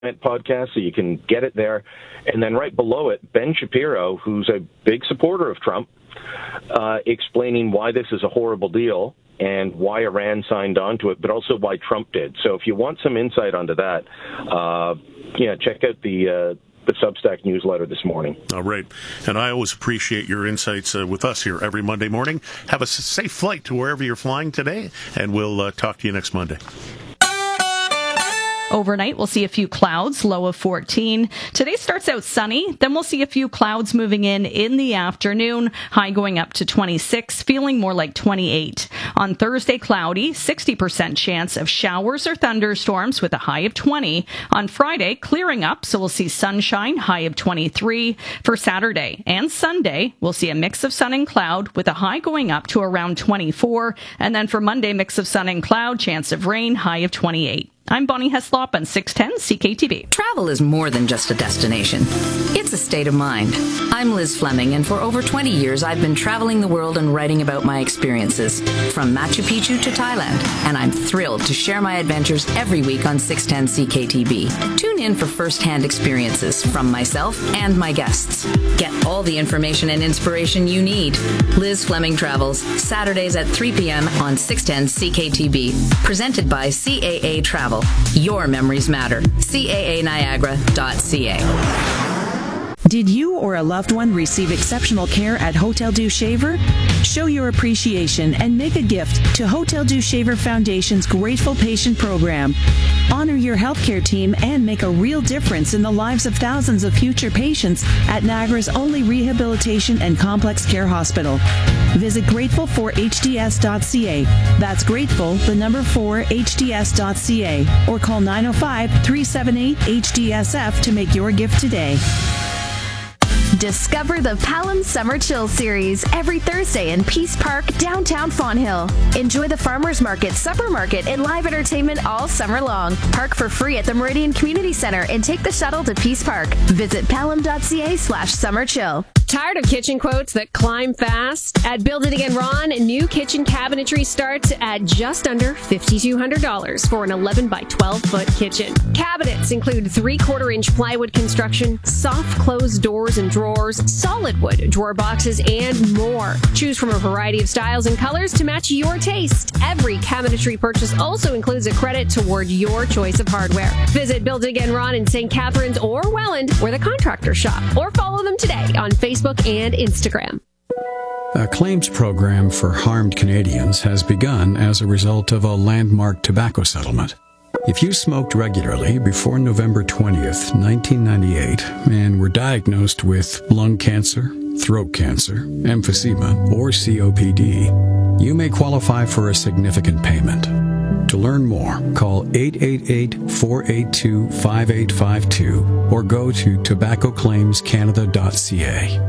podcast, so you can get it there. And then right below it, Ben Shapiro, who's a big supporter of Trump, explaining why this is a horrible deal and why Iran signed on to it, but also why Trump did. So if you want some insight onto that, check out the Substack newsletter this morning. All right. And I always appreciate your insights with us here every Monday morning. Have a safe flight to wherever you're flying today, and we'll talk to you next Monday. Overnight, we'll see a few clouds, low of 14. Today starts out sunny, then we'll see a few clouds moving in the afternoon, high going up to 26, feeling more like 28. On Thursday, cloudy, 60% chance of showers or thunderstorms with a high of 20. On Friday, clearing up, so we'll see sunshine, high of 23. For Saturday and Sunday, we'll see a mix of sun and cloud with a high going up to around 24. And then for Monday, mix of sun and cloud, chance of rain, high of 28. I'm Bonnie Heslop on 610 CKTB. Travel is more than just a destination. It's a state of mind. I'm Liz Fleming, and for over 20 years, I've been traveling the world and writing about my experiences, from Machu Picchu to Thailand, and I'm thrilled to share my adventures every week on 610 CKTB. Tune in for first-hand experiences from myself and my guests. Get all the information and inspiration you need. Liz Fleming Travels, Saturdays at 3 p.m. on 610 CKTB. Presented by CAA Travel. Your memories matter. CAANiagara.ca. Did you or a loved one receive exceptional care at Hotel Dieu Shaver? Show your appreciation and make a gift to Hotel Dieu Shaver Foundation's Grateful Patient Program. Honor your healthcare team and make a real difference in the lives of thousands of future patients at Niagara's only rehabilitation and complex care hospital. Visit grateful4hds.ca. That's grateful, the number 4hds.ca, or call 905-378-HDSF to make your gift today. Discover the Palam Summer Chill Series every Thursday in Peace Park, downtown Fonthill. Enjoy the Farmers Market, Supper Market, and live entertainment all summer long. Park for free at the Meridian Community Center and take the shuttle to Peace Park. Visit palam.ca/summerchill. Tired of kitchen quotes that climb fast? At Build It Again Ron, new kitchen cabinetry starts at just under $5,200 for an 11 by 12 foot kitchen. Cabinets include 3/4-inch plywood construction, soft closed doors and drawers, solid wood drawer boxes, and more. Choose from a variety of styles and colors to match your taste. Every cabinetry purchase also includes a credit toward your choice of hardware. Visit Build It Again Ron in St. Catharines or Welland, where the contractors shop, or follow them today on Facebook and Instagram. A claims program for harmed Canadians has begun as a result of a landmark tobacco settlement. If you smoked regularly before November 20th, 1998, and were diagnosed with lung cancer, throat cancer, emphysema, or COPD, you may qualify for a significant payment. To learn more, call 888-482-5852 or go to tobaccoclaimscanada.ca.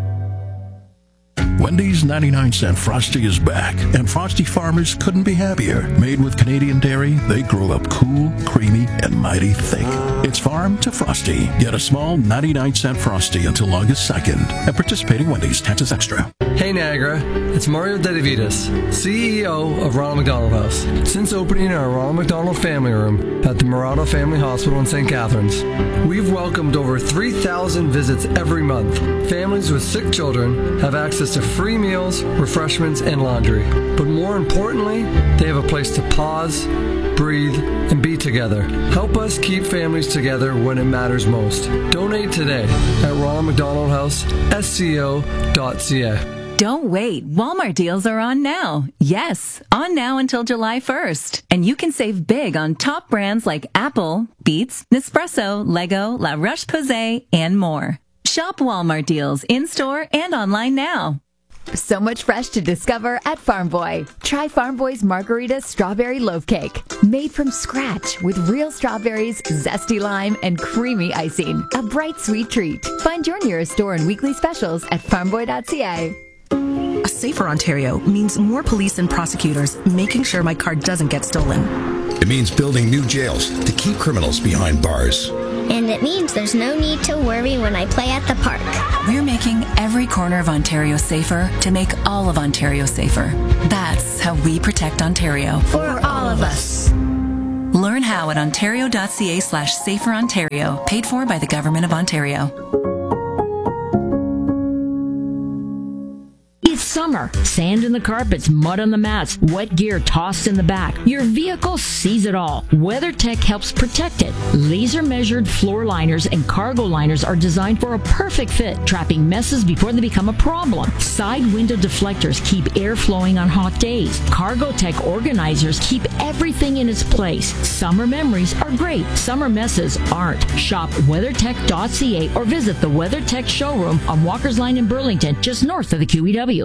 Wendy's 99-cent Frosty is back, and Frosty farmers couldn't be happier. Made with Canadian dairy, they grow up cool, creamy, and mighty thick. It's farm to Frosty. Get a small 99-cent Frosty until August 2nd at participating Wendy's. Taxes extra. Hey Niagara, it's Mario Dedivitas, CEO of Ronald McDonald House. Since opening our Ronald McDonald Family Room at the Murata Family Hospital in St. Catharines, we've welcomed over 3,000 visits every month. Families with sick children have access to free meals, refreshments, and laundry. But more importantly, they have a place to pause, breathe, and be together. Help us keep families together when it matters most. Donate today at Ronald McDonald House, SCO.ca. Don't wait. Walmart deals are on now. Yes, on now until July 1st. And you can save big on top brands like Apple, Beats, Nespresso, Lego, La Roche-Posay, and more. Shop Walmart deals in-store and online now. So much fresh to discover at Farm Boy. Try Farm Boy's Margarita Strawberry Loaf Cake. Made from scratch with real strawberries, zesty lime, and creamy icing. A bright, sweet treat. Find your nearest store and weekly specials at farmboy.ca. A safer Ontario means more police and prosecutors making sure my car doesn't get stolen. It means building new jails to keep criminals behind bars. And it means there's no need to worry when I play at the park. We're making every corner of Ontario safer to make all of Ontario safer. That's how we protect Ontario. For all of us. Learn how at ontario.ca/saferontario, paid for by the Government of Ontario. It's summer. Sand in the carpets, mud on the mats, wet gear tossed in the back. Your vehicle sees it all. WeatherTech helps protect it. Laser-measured floor liners and cargo liners are designed for a perfect fit, trapping messes before they become a problem. Side window deflectors keep air flowing on hot days. CargoTech organizers keep everything in its place. Summer memories are great. Summer messes aren't. Shop WeatherTech.ca or visit the WeatherTech showroom on Walker's Line in Burlington, just north of the QEW.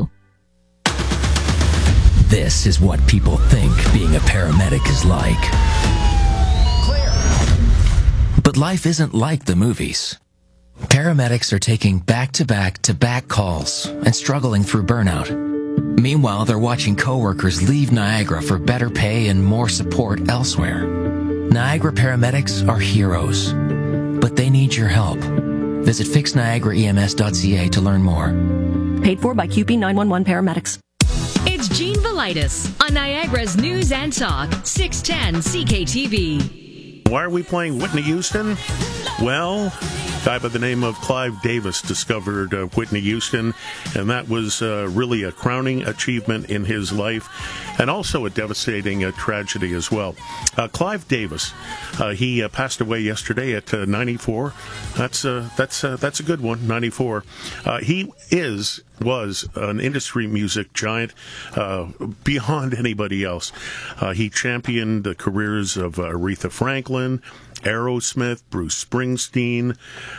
This is what people think being a paramedic is like. Clear. But life isn't like the movies. Paramedics are taking back-to-back-to-back calls and struggling through burnout. Meanwhile, they're watching coworkers leave Niagara for better pay and more support elsewhere. Niagara paramedics are heroes, but they need your help. Visit fixniagaraems.ca to learn more. Paid for by QP 911 paramedics. It's Gene Velitis on Niagara's News and Talk, 610 CKTV. Why are we playing Whitney Houston? Well, a guy by the name of Clive Davis discovered Whitney Houston, and that was really a crowning achievement in his life, and also a devastating tragedy as well. Clive Davis, he passed away yesterday at 94. That's a good one, 94. He was an industry music giant beyond anybody else. He championed the careers of Aretha Franklin, Aerosmith, Bruce Springsteen,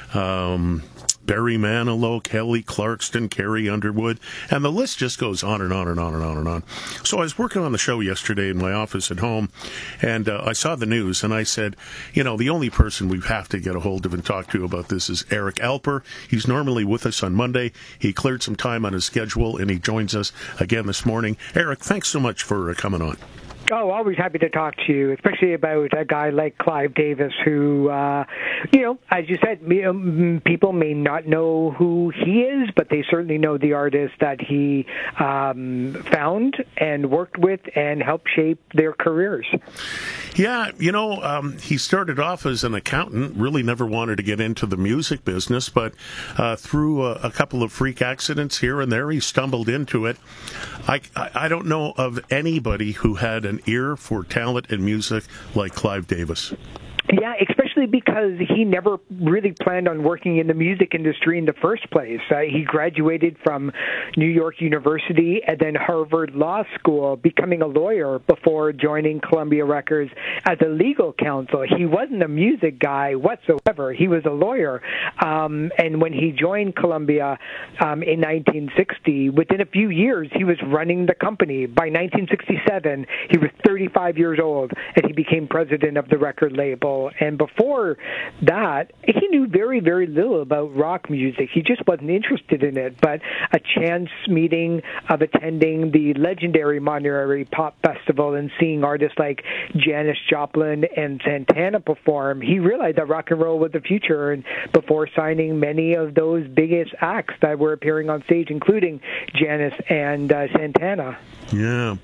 Barry Manilow, Kelly Clarkson, Carrie Underwood, and the list just goes on and on and on and on and on. So I was working on the show yesterday in my office at home, and I saw the news, and I said, the only person we have to get a hold of and talk to about this is Eric Alper. He's normally with us on Monday. He cleared some time on his schedule, and he joins us again this morning. Eric, thanks so much for coming on. Oh, always happy to talk to you, especially about a guy like Clive Davis who, as you said, people may not know who he is, but they certainly know the artist that he found and worked with and helped shape their careers. Yeah, he started off as an accountant, really never wanted to get into the music business, but through a couple of freak accidents here and there, he stumbled into it. I don't know of anybody who had an ear for talent and music like Clive Davis. Yeah, especially because he never really planned on working in the music industry in the first place. He graduated from New York University and then Harvard Law School, becoming a lawyer before joining Columbia Records as a legal counsel. He wasn't a music guy whatsoever. He was a lawyer. And when he joined Columbia in 1960, within a few years, he was running the company. By 1967, he was 35 years old, and he became president of the record label. And before that, he knew very, very little about rock music. He just wasn't interested in it. But a chance meeting of attending the legendary Monterey Pop Festival and seeing artists like Janis Joplin and Santana perform, he realized that rock and roll was the future. And before signing many of those biggest acts that were appearing on stage, including Janis and Santana. Yeah.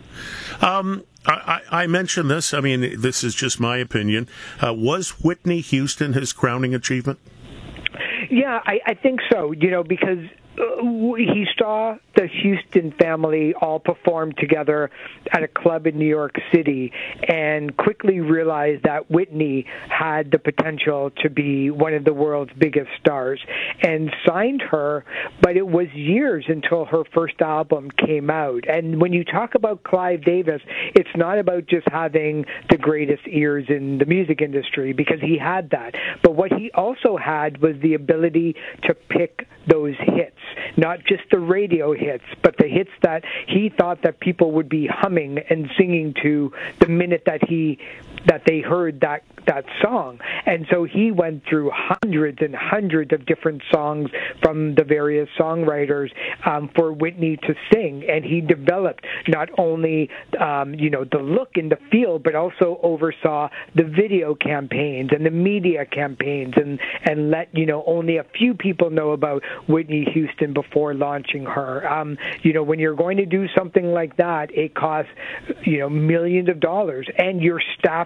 I mentioned this. I mean, this is just my opinion. Was Whitney Houston his crowning achievement? Yeah, I think so, because he saw the Houston family all perform together at a club in New York City and quickly realized that Whitney had the potential to be one of the world's biggest stars and signed her, but it was years until her first album came out. And when you talk about Clive Davis, it's not about just having the greatest ears in the music industry, because he had that. But what he also had was the ability to pick those hits, not just the radio hits, but the hits that he thought that people would be humming and singing to the minute that they heard that song. And so he went through hundreds and hundreds of different songs from the various songwriters for Whitney to sing. And he developed not only, the look and the feel, but also oversaw the video campaigns and the media campaigns and let, only a few people know about Whitney Houston before launching her. When you're going to do something like that, it costs, millions of dollars, and your staff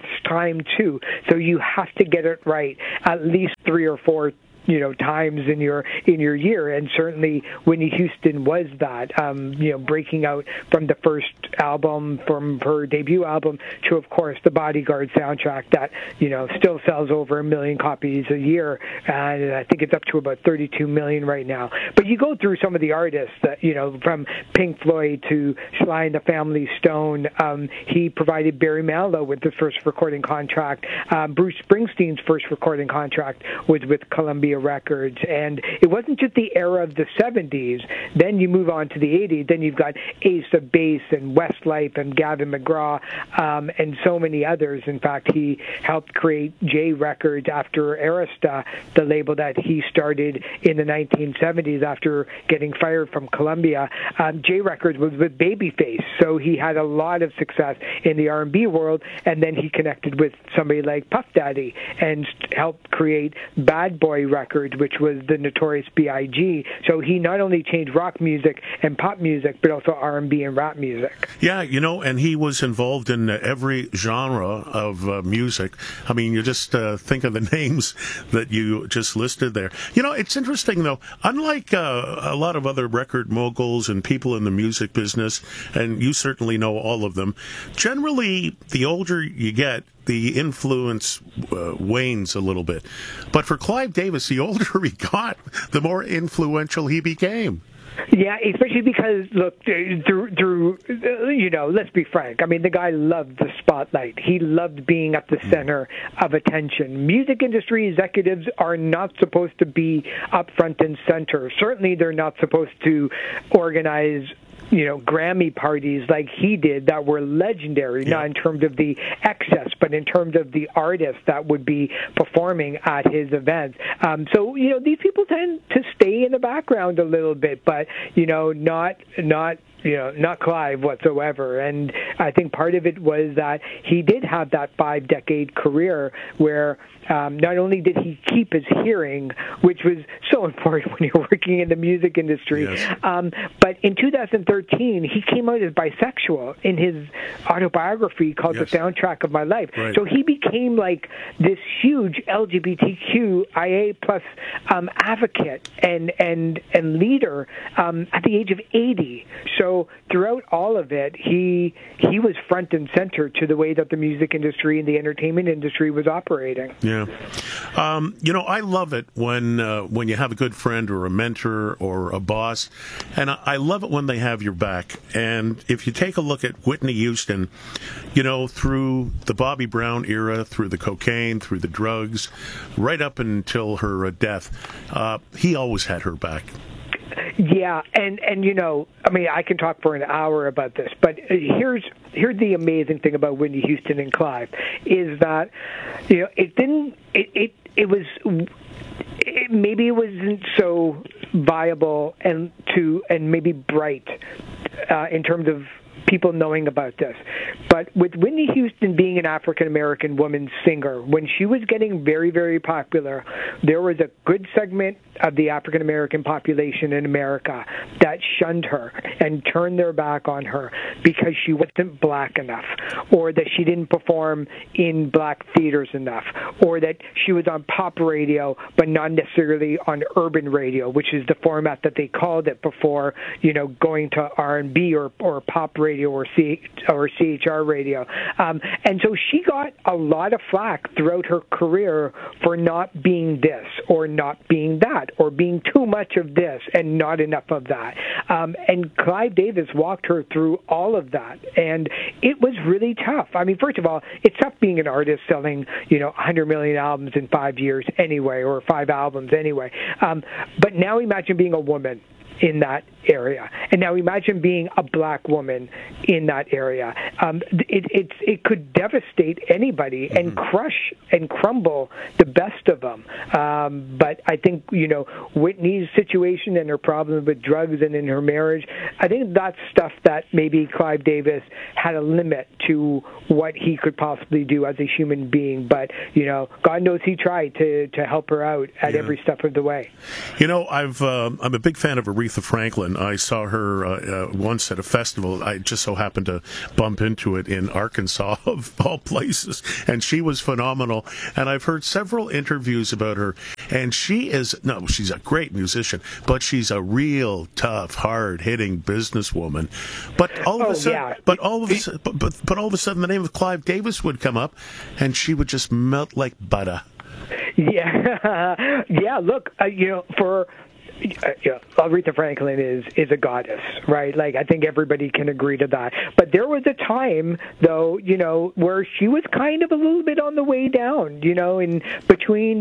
time too. So you have to get it right at least 3 or 4 times in your year, and certainly Whitney Houston was that. Breaking out from the first album, from her debut album, to of course the Bodyguard soundtrack that still sells over 1 million copies a year, and I think it's up to about 32 million right now. But you go through some of the artists that from Pink Floyd to Sly and the Family Stone. He provided Barry Manilow with the first recording contract. Bruce Springsteen's first recording contract was with Columbia Records, and it wasn't just the era of the 70s. Then you move on to the 80s, then you've got Ace of Base and Westlife and Gavin McGraw, and so many others. In fact, he helped create J Records after Arista, the label that he started in the 1970s after getting fired from Columbia. J Records was with Babyface, so he had a lot of success in the R&B world, and then he connected with somebody like Puff Daddy and helped create Bad Boy Records, which was the Notorious B.I.G. So he not only changed rock music and pop music, but also R&B and rap music. Yeah, and he was involved in every genre of music. I mean, you just think of the names that you just listed there. It's interesting, though. Unlike a lot of other record moguls and people in the music business, and you certainly know all of them, generally, the older you get, the influence wanes a little bit. But for Clive Davis, the older he got, the more influential he became. Yeah, especially because, look, through let's be frank. I mean, the guy loved the spotlight. He loved being at the center of attention. Music industry executives are not supposed to be up front and center. Certainly, they're not supposed to organize Grammy parties like he did that were legendary, not in terms of the excess, but in terms of the artists that would be performing at his events. So these people tend to stay in the background a little bit, but, not Clive whatsoever. And I think part of it was that he did have that 5-decade career where not only did he keep his hearing, which was so important when you're working in the music industry, yes. But in 2013, he came out as bisexual in his autobiography called The Soundtrack of My Life. Right. So he became like this huge LGBTQIA plus advocate and leader at the age of 80. So throughout all of it, he was front and center to the way that the music industry and the entertainment industry was operating. Yeah. I love it when you have a good friend or a mentor or a boss, and I love it when they have your back. And if you take a look at Whitney Houston, through the Bobby Brown era, through the cocaine, through the drugs, right up until her death, he always had her back. Yeah, and I mean, I can talk for an hour about this, but here's the amazing thing about Whitney Houston and Clive is that maybe it wasn't so viable and maybe bright in terms of people knowing about this. But with Whitney Houston being an African-American woman singer, when she was getting very, very popular, there was a good segment of the African-American population in America that shunned her and turned their back on her because she wasn't black enough, or that she didn't perform in black theaters enough, or that she was on pop radio but not necessarily on urban radio, which is the format that they called it before, going to R&B or pop radio or CHR radio. And so she got a lot of flack throughout her career for not being this or not being that, or being too much of this and not enough of that. And Clive Davis walked her through all of that, and it was really tough. I mean, first of all, it's tough being an artist selling 100 million albums in 5 years anyway, or 5 albums anyway. But now imagine being a woman in that area, and now imagine being a black woman in that area. It could devastate anybody and crush and crumble the best of them. But I think Whitney's situation and her problems with drugs and in her marriage, I think that's stuff that maybe Clive Davis had a limit to what he could possibly do as a human being. But God knows he tried to help her out at every step of the way. I'm a big fan of Aretha Aretha Franklin. I saw her once at a festival. I just so happened to bump into it in Arkansas, of all places, and she was phenomenal. And I've heard several interviews about her, and she's a great musician, but she's a real tough, hard-hitting businesswoman. But all of a sudden, the name of Clive Davis would come up, and she would just melt like butter. Yeah, yeah. Look, for Aretha Franklin is a goddess, right? Like, I think everybody can agree to that. But there was a time, though, where she was kind of a little bit on the way down, in between,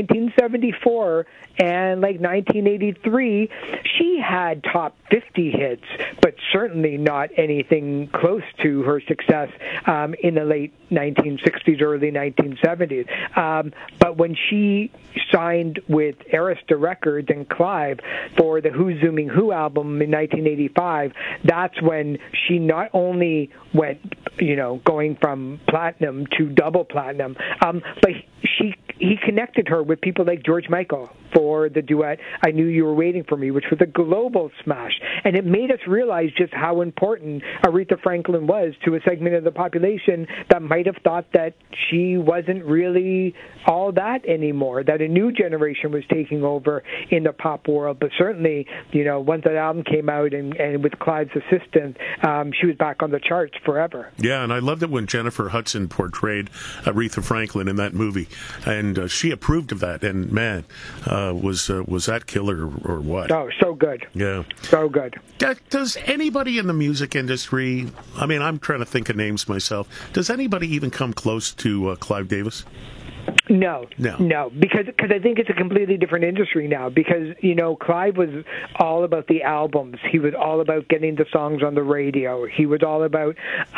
1974 and like 1983, she had top 50 hits, but certainly not anything close to her success in the late 1960s, early 1970s. But when she signed with Arista Records and Clive for the Who's Zooming Who album in 1985, that's when she not only went, going from platinum to double platinum, but he connected her with people like George Michael for the duet I Knew You Were Waiting for Me, which was a global smash. And it made us realize just how important Aretha Franklin was to a segment of the population that might have thought that she wasn't really all that anymore, that a new generation was taking over in the pop world. But certainly, once that album came out and with Clive's assistance, she was back on the charts forever. Yeah, and I loved it when Jennifer Hudson portrayed Aretha Franklin in that movie, and she approved of that. And man, was that killer or what? Oh, so good. Yeah, so good. Does anybody in the music industry? I mean, I'm trying to think of names myself. Does anybody even come close to Clive Davis? No, because I think it's a completely different industry now. Because Clive was all about the albums. He was all about getting the songs on the radio. He was all about,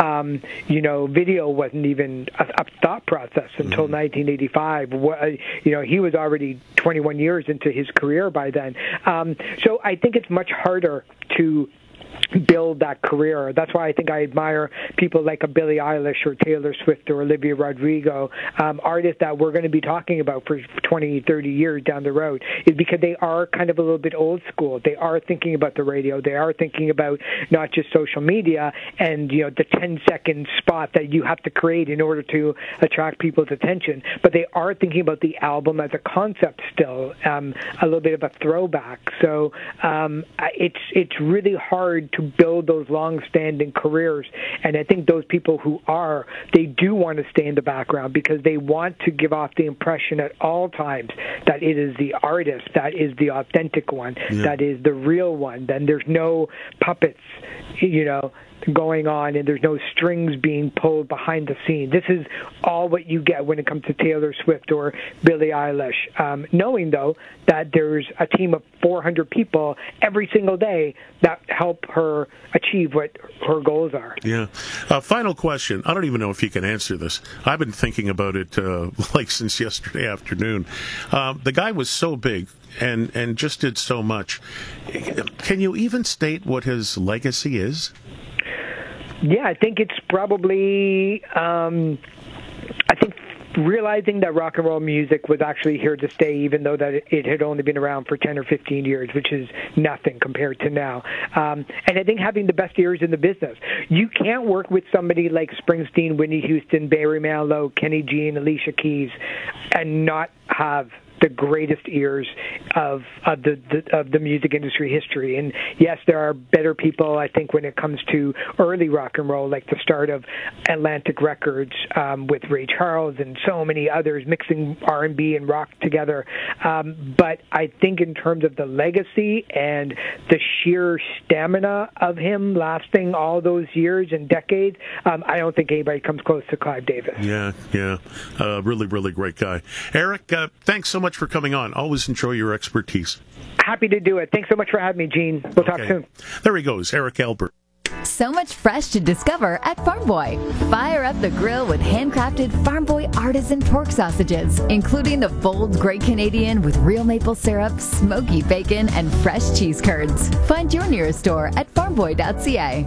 video wasn't even a thought process until 1985. He was already 21 years into his career by then. So I think it's much harder to build that career. That's why I think I admire people like a Billie Eilish or Taylor Swift or Olivia Rodrigo, artists that we're going to be talking about for 20, 30 years down the road, is because they are kind of a little bit old school. They are thinking about the radio. They are thinking about not just social media and, the 10-second spot that you have to create in order to attract people's attention, but they are thinking about the album as a concept still, a little bit of a throwback. So it's really hard to build those long-standing careers, and I think those people who they do want to stay in the background because they want to give off the impression at all times that it is the artist that is the authentic one, that is the real one. Then there's no puppets, going on, and there's no strings being pulled behind the scene. This is all what you get when it comes to Taylor Swift or Billie Eilish. Knowing, though, that there's a team of 400 people every single day that help her achieve what her goals are. Yeah. Final question. I don't even know if you can answer this. I've been thinking about it since yesterday afternoon. The guy was so big and just did so much. Can you even state what his legacy is? Yeah, I think it's probably, realizing that rock and roll music was actually here to stay, even though that it had only been around for 10 or 15 years, which is nothing compared to now. And I think having the best ears in the business. You can't work with somebody like Springsteen, Whitney Houston, Barry Manilow, Kenny G, and Alicia Keys and not have the greatest ears of the music industry history. And yes, there are better people, I think, when it comes to early rock and roll, like the start of Atlantic Records with Ray Charles and so many others mixing R&B and rock together. But I think in terms of the legacy and the sheer stamina of him lasting all those years and decades, I don't think anybody comes close to Clive Davis. Yeah. Really, really great guy. Eric, thanks so much for coming on. Always enjoy your expertise. Happy to do it. Thanks so much for having me, Gene. We'll talk soon. There he goes, Eric Albert. So much fresh to discover at Farm Boy. Fire up the grill with handcrafted Farm Boy artisan pork sausages, including the bold Great Canadian with real maple syrup, smoky bacon, and fresh cheese curds. Find your nearest store at farmboy.ca.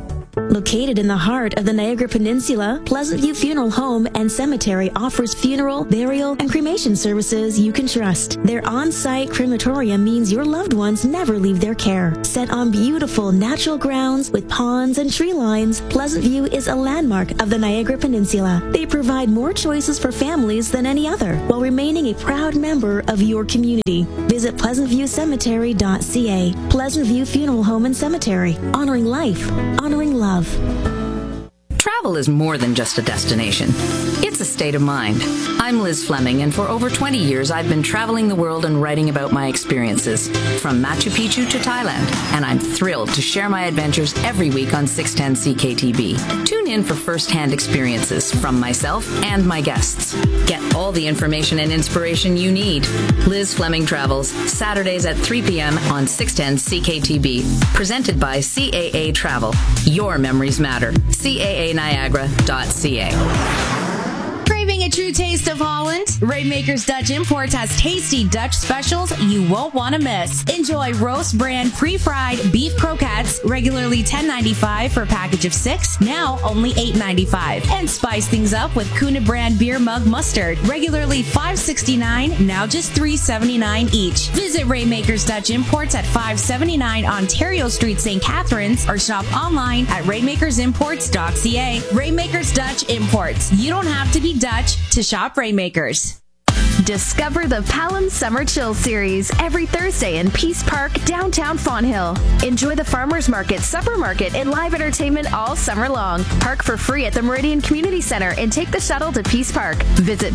Located in the heart of the Niagara Peninsula, Pleasant View Funeral Home and Cemetery offers funeral, burial, and cremation services you can trust. Their on-site crematorium means your loved ones never leave their care. Set on beautiful natural grounds with ponds and tree lines, Pleasant View is a landmark of the Niagara Peninsula. They provide more choices for families than any other, while remaining a proud member of your community. Visit pleasantviewcemetery.ca. Pleasant View Funeral Home and Cemetery. Honoring life. Honoring love. Travel is more than just a destination. It's a state of mind. I'm Liz Fleming, and for over 20 years, I've been traveling the world and writing about my experiences, from Machu Picchu to Thailand, and I'm thrilled to share my adventures every week on 610 CKTB. Tune in for first-hand experiences from myself and my guests. Get all the information and inspiration you need. Liz Fleming Travels, Saturdays at 3 p.m. on 610 CKTB. Presented by CAA Travel. Your memories matter. CAANiagara.ca. Craving a true taste of Holland? Rainmakers Dutch Imports has tasty Dutch specials you won't want to miss. Enjoy roast brand pre-fried beef croquettes, regularly $10.95 for a package of 6, now only $8.95. And spice things up with Kuna brand beer mug mustard, regularly $5.69, now just $3.79 each. Visit Rainmakers Dutch Imports at 579 Ontario Street, St. Catharines, or shop online at rainmakersimports.ca. Rainmakers Dutch Imports. You don't have to be Dutch to shop Rainmakers. Discover the Palam Summer Chill Series every Thursday in Peace Park, downtown Fonthill. Enjoy the farmers market, supper market, and live entertainment all summer long. Park for free at the Meridian Community Center and take the shuttle to Peace Park. Visit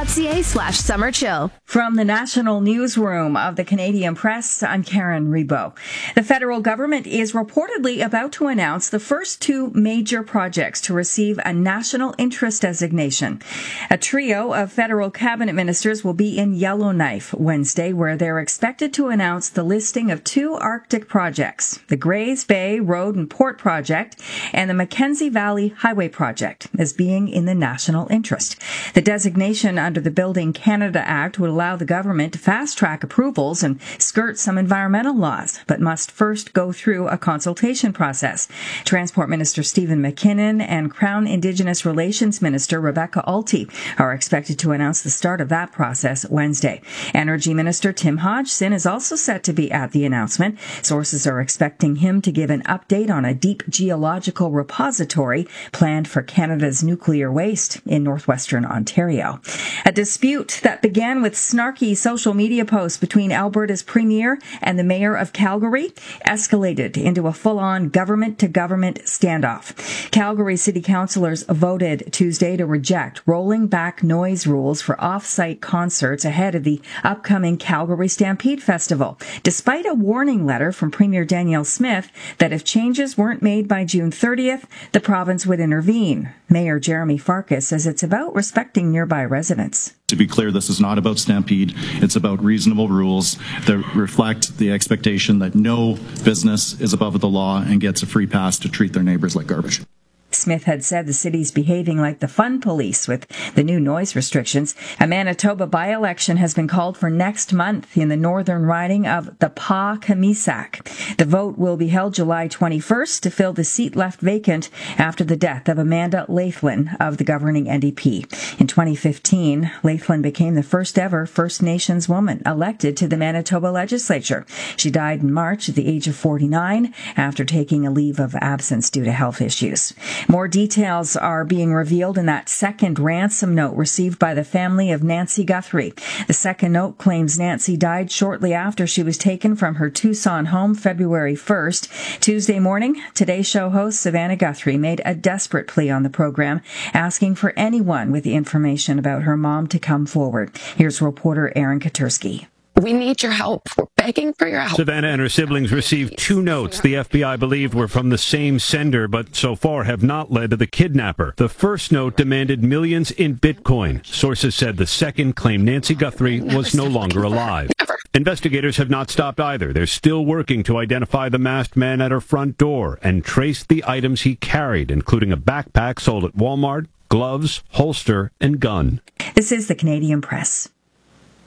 palam.ca/summerchill. From the National Newsroom of the Canadian Press, I'm Karen Rebo. The federal government is reportedly about to announce the first 2 major projects to receive a national interest designation. A trio of federal cabinet ministers will be in Yellowknife Wednesday, where they're expected to announce the listing of 2 Arctic projects, the Grays Bay Road and Port Project and the Mackenzie Valley Highway Project, as being in the national interest. The designation under the Building Canada Act would allow the government to fast-track approvals and skirt some environmental laws, but must first go through a consultation process. Transport Minister Stephen McKinnon and Crown Indigenous Relations Minister Rebecca Alty are expected to announce the start of that process Wednesday. Energy Minister Tim Hodgson is also set to be at the announcement. Sources are expecting him to give an update on a deep geological repository planned for Canada's nuclear waste in northwestern Ontario. A dispute that began with snarky social media posts between Alberta's premier and the mayor of Calgary escalated into a full-on government-to-government standoff. Calgary city councillors voted Tuesday to reject rolling back noise rules for off-site concerts ahead of the upcoming Calgary Stampede Festival, despite a warning letter from Premier Danielle Smith that if changes weren't made by June 30th, the province would intervene. Mayor Jeremy Farkas says it's about respecting nearby residents. To be clear, this is not about Stampede. It's about reasonable rules that reflect the expectation that no business is above the law and gets a free pass to treat their neighbors like garbage. Smith had said the city's behaving like the fun police with the new noise restrictions. A Manitoba by-election has been called for next month in the northern riding of the Pas-Kamisak. The vote will be held July 21st to fill the seat left vacant after the death of Amanda Laithlen of the governing NDP. In 2015, Laithlen became the first ever First Nations woman elected to the Manitoba legislature. She died in March at the age of 49 after taking a leave of absence due to health issues. More details are being revealed in that second ransom note received by the family of Nancy Guthrie. The second note claims Nancy died shortly after she was taken from her Tucson home February 1st. Tuesday morning, Today Show host Savannah Guthrie made a desperate plea on the program, asking for anyone with information about her mom to come forward. Here's reporter Aaron Katursky. We need your help. We're begging for your help. Savannah and her siblings received 2 notes the FBI believed were from the same sender, but so far have not led to the kidnapper. The first note demanded millions in Bitcoin. Sources said the second claimed Nancy Guthrie was no longer alive. Investigators have not stopped either. They're still working to identify the masked man at her front door and trace the items he carried, including a backpack sold at Walmart, gloves, holster, and gun. This is the Canadian Press.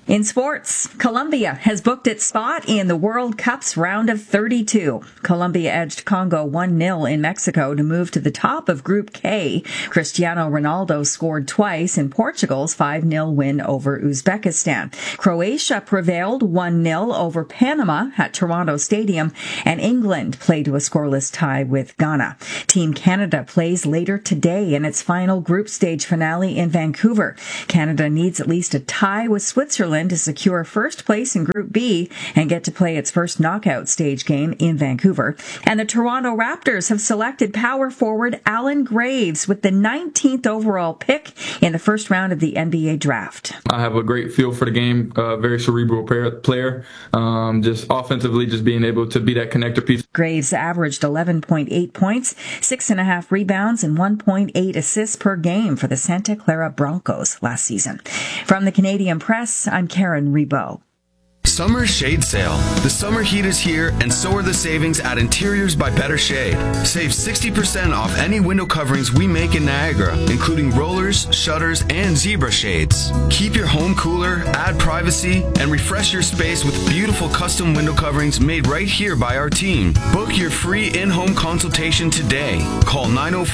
In sports, Colombia has booked its spot in the World Cup's round of 32. Colombia edged Congo 1-0 in Mexico to move to the top of Group K. Cristiano Ronaldo scored twice in Portugal's 5-0 win over Uzbekistan. Croatia prevailed 1-0 over Panama at Toronto Stadium, and England played to a scoreless tie with Ghana. Team Canada plays later today in its final group stage finale in Vancouver. Canada needs at least a tie with Switzerland to secure first place in Group B and get to play its first knockout stage game in Vancouver. And the Toronto Raptors have selected power forward Alan Graves with the 19th overall pick in the first round of the NBA draft. I have a great feel for the game, very cerebral player. Just offensively, just being able to be that connector piece. Graves averaged 11.8 points, 6.5 rebounds, and 1.8 assists per game for the Santa Clara Broncos last season. From the Canadian Press, I'm Karen Rebo. Summer Shade Sale. The summer heat is here, and so are the savings at Interiors by Better Shade. Save 60% off any window coverings we make in Niagara, including rollers, shutters, and zebra shades. Keep your home cooler, add privacy, and refresh your space with beautiful custom window coverings made right here by our team. Book your free in-home consultation today. Call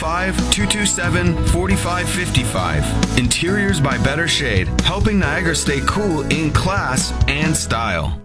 905-227-4555. Interiors by Better Shade, helping Niagara stay cool in class and style.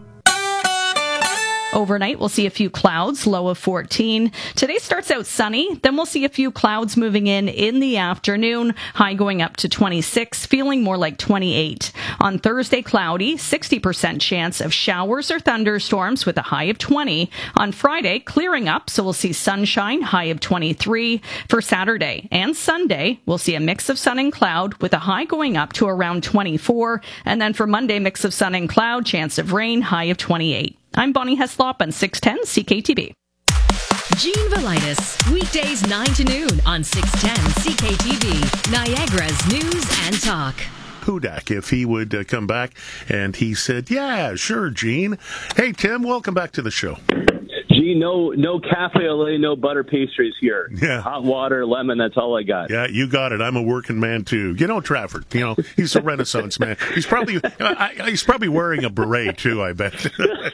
Overnight, we'll see a few clouds, low of 14. Today starts out sunny, then we'll see a few clouds moving in the afternoon, high going up to 26, feeling more like 28. On Thursday, cloudy, 60% chance of showers or thunderstorms with a high of 20. On Friday, clearing up, so we'll see sunshine, high of 23. For Saturday and Sunday, we'll see a mix of sun and cloud with a high going up to around 24. And then for Monday, mix of sun and cloud, chance of rain, high of 28. I'm Bonnie Heslop on 610 CKTB. Jean Velitis, weekdays 9 to noon on 610 CKTB, Niagara's News and Talk. Hudak, if he would come back, and he said, yeah, sure, Gene. Hey, Tim, welcome back to the show. Gene, no cafe au lait, no butter pastries here. Yeah. Hot water, lemon, that's all I got. Yeah, you got it. I'm a working man, too. You know Trafford, he's a Renaissance man. He's probably wearing a beret, too, I bet.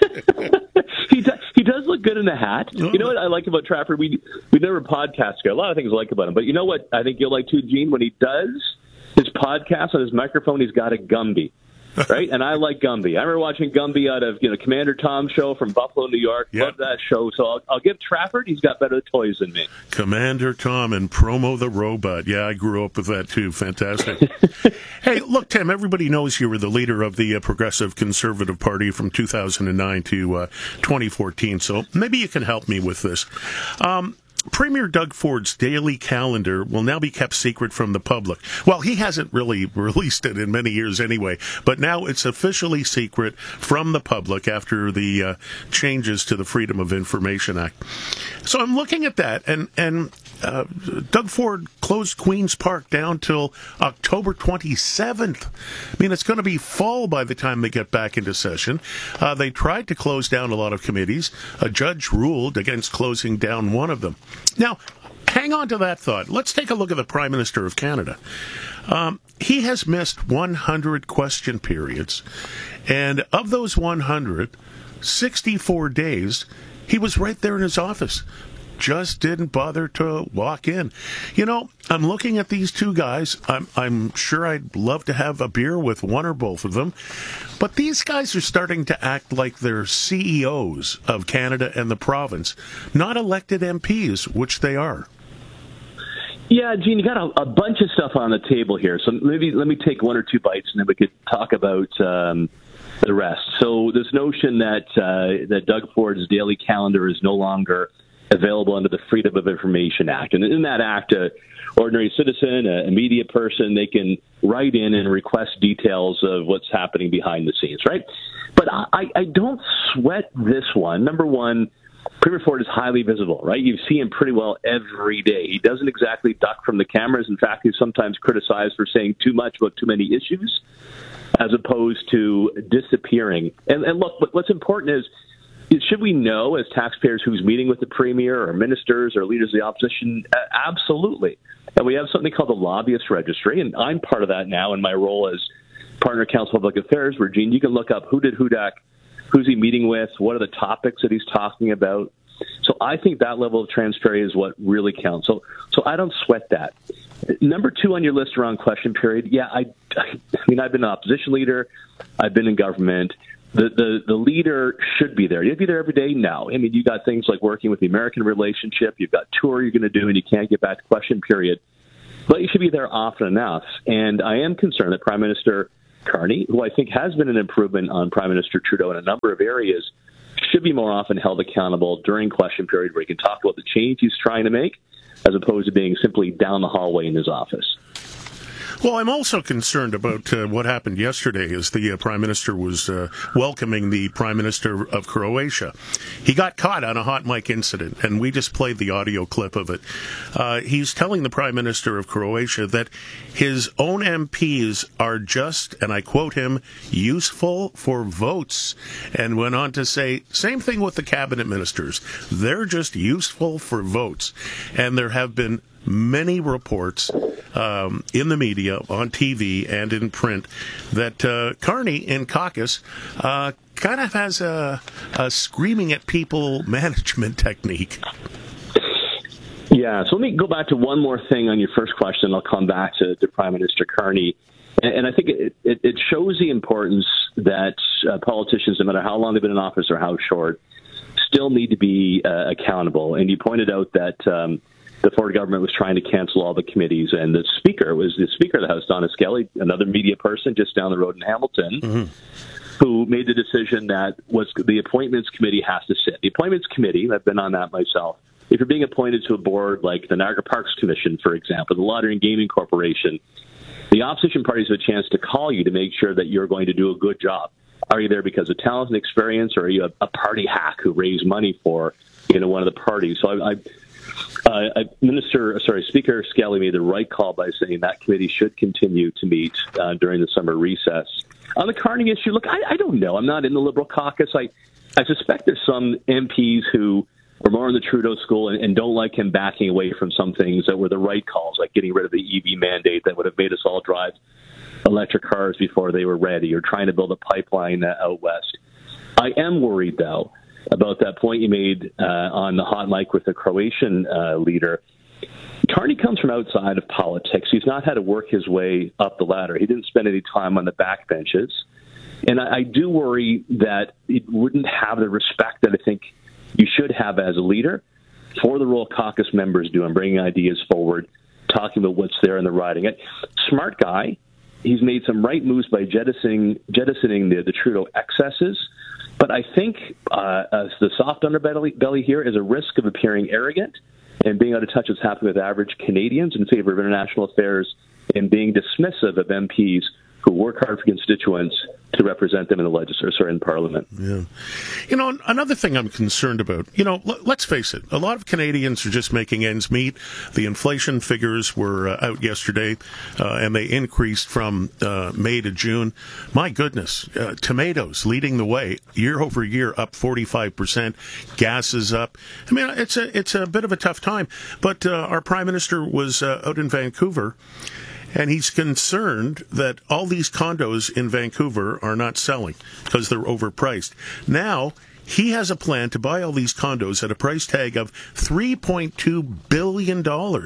He does look good in the hat. You know what I like about Trafford? We never podcast together. A lot of things I like about him. But you know what I think you'll like, too, Gene? When he does his podcast on his microphone, he's got a Gumby. Right? And I like Gumby. I remember watching Gumby out of Commander Tom's show from Buffalo, New York. Yep. Love that show. So I'll give Trafford, he's got better toys than me. Commander Tom and Promo the Robot. Yeah, I grew up with that too. Fantastic. Hey, look, Tim, everybody knows you were the leader of the Progressive Conservative Party from 2009 to 2014. So maybe you can help me with this. Premier Doug Ford's daily calendar will now be kept secret from the public. Well, he hasn't really released it in many years anyway, but now it's officially secret from the public after the changes to the Freedom of Information Act. So I'm looking at that, and Doug Ford closed Queen's Park down till October 27th. I mean, it's going to be fall by the time they get back into session. They tried to close down a lot of committees. A judge ruled against closing down one of them. Now, hang on to that thought. Let's take a look at the Prime Minister of Canada. He has missed 100 question periods, and of those 100, 64 days, he was right there in his office. Just didn't bother to walk in. I'm looking at these two guys. I'm sure I'd love to have a beer with one or both of them. But these guys are starting to act like they're CEOs of Canada and the province, not elected MPs, which they are. Yeah, Gene, you got a bunch of stuff on the table here. So maybe let me take one or two bites, and then we could talk about the rest. So this notion that Doug Ford's daily calendar is no longer available under the Freedom of Information Act. And in that act, an ordinary citizen, a media person, they can write in and request details of what's happening behind the scenes, right? But I don't sweat this one. Number one, Premier Ford is highly visible, right? You see him pretty well every day. He doesn't exactly duck from the cameras. In fact, he's sometimes criticized for saying too much about too many issues as opposed to disappearing. And look, what's important is, should we know as taxpayers who's meeting with the Premier or ministers or leaders of the opposition? Absolutely. And we have something called the Lobbyist Registry, and I'm part of that now in my role as Partner Council of Public Affairs, where, Gene, you can look up who did Hudak, who's he meeting with, what are the topics that he's talking about. So I think that level of transparency is what really counts. So I don't sweat that. Number 2 on your list around question period, I mean, I've been an opposition leader. I've been in government. The leader should be there. You'd be there every day? No. I mean, you got things like working with the American relationship. You've got tour you're going to do, and you can't get back to question period. But you should be there often enough. And I am concerned that Prime Minister Carney, who I think has been an improvement on Prime Minister Trudeau in a number of areas, should be more often held accountable during question period where he can talk about the change he's trying to make as opposed to being simply down the hallway in his office. Well, I'm also concerned about what happened yesterday as the Prime Minister was welcoming the Prime Minister of Croatia. He got caught on a hot mic incident, and we just played the audio clip of it. He's telling the Prime Minister of Croatia that his own MPs are just, and I quote him, useful for votes, and went on to say, same thing with the cabinet ministers. They're just useful for votes. And there have been many reports in the media, on TV and in print, that Carney in caucus kind of has a screaming at people management technique. Yeah, so let me go back to one more thing on your first question. I'll come back to Prime Minister Carney. And I think it shows the importance that politicians, no matter how long they've been in office or how short, still need to be accountable. And you pointed out that the Ford government was trying to cancel all the committees, and the Speaker of the House, Donna Skelly, another media person just down the road in Hamilton, who made the decision that was the Appointments Committee has to sit. The Appointments Committee, I've been on that myself, if you're being appointed to a board like the Niagara Parks Commission, for example, the Lottery and Gaming Corporation, the opposition parties have a chance to call you to make sure that you're going to do a good job. Are you there because of talent and experience, or are you a party hack who raised money for one of the parties? So Speaker Skelly made the right call by saying that committee should continue to meet during the summer recess. On the Carney issue, look, I don't know. I'm not in the Liberal caucus. I suspect there's some MPs who are more in the Trudeau school and don't like him backing away from some things that were the right calls, like getting rid of the EV mandate that would have made us all drive electric cars before they were ready, or trying to build a pipeline out west. I am worried, though, about that point you made on the hot mic with the Croatian leader. Carney comes from outside of politics. He's not had to work his way up the ladder. He didn't spend any time on the backbenches. And I do worry that it wouldn't have the respect that I think you should have as a leader for the role caucus members do in bringing ideas forward, talking about what's there in the riding. Smart guy. He's made some right moves by jettisoning the Trudeau excesses. But I think the soft underbelly here is a risk of appearing arrogant and being out of touch with what's happening with average Canadians in favor of international affairs, and being dismissive of MPs who work hard for constituents to represent them in the legislature or in Parliament. Yeah. Another thing I'm concerned about, let's face it, a lot of Canadians are just making ends meet. The inflation figures were out yesterday, and they increased from May to June. My goodness, tomatoes leading the way, year over year, up 45%. Gas is up. I mean, it's a bit of a tough time. But our Prime Minister was out in Vancouver, and he's concerned that all these condos in Vancouver are not selling because they're overpriced. Now, he has a plan to buy all these condos at a price tag of $3.2 billion.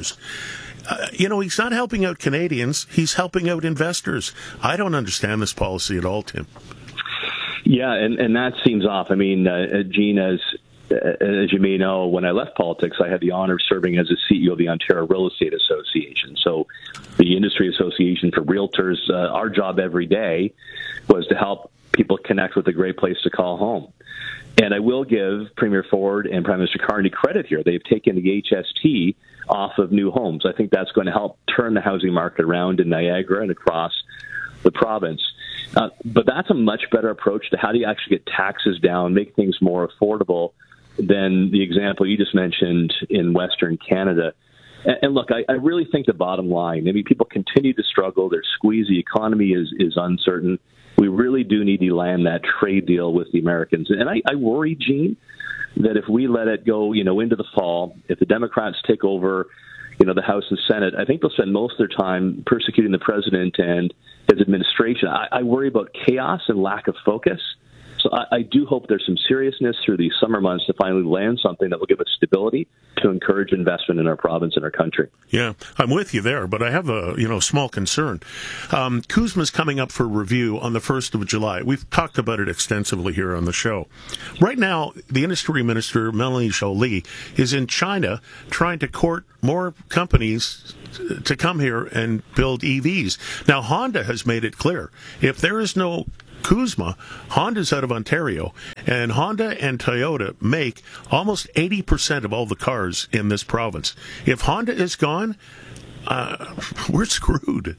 He's not helping out Canadians. He's helping out investors. I don't understand this policy at all, Tim. Yeah, and that seems off. I mean, Gene, as you may know, when I left politics, I had the honor of serving as the CEO of the Ontario Real Estate Association. So the industry association for realtors, our job every day was to help people connect with a great place to call home. And I will give Premier Ford and Prime Minister Carney credit here. They've taken the HST off of new homes. I think that's going to help turn the housing market around in Niagara and across the province. But that's a much better approach to how do you actually get taxes down, make things more affordable than the example you just mentioned in Western Canada. And look, I really think the bottom line, I mean, people continue to struggle. They're squeezed. The economy is uncertain. We really do need to land that trade deal with the Americans. And I worry, Gene, that if we let it go, into the fall, if the Democrats take over, the House and Senate, I think they'll spend most of their time persecuting the president and his administration. I worry about chaos and lack of focus. So I do hope there's some seriousness through these summer months to finally land something that will give us stability to encourage investment in our province and our country. Yeah, I'm with you there, but I have a small concern. CUSMA's coming up for review on the 1st of July. We've talked about it extensively here on the show. Right now, the industry minister, Melanie Joly, is in China trying to court more companies to come here and build EVs. Now, Honda has made it clear, if there is no CUSMA, Honda's out of Ontario, and Honda and Toyota make almost 80% of all the cars in this province. If Honda is gone, we're screwed.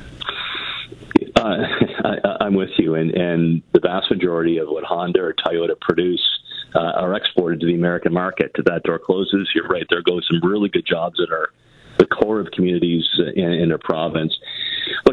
I'm with you, and the vast majority of what Honda or Toyota produce are exported to the American market. If that door closes, you're right, there goes some really good jobs that are the core of communities in our province. Look,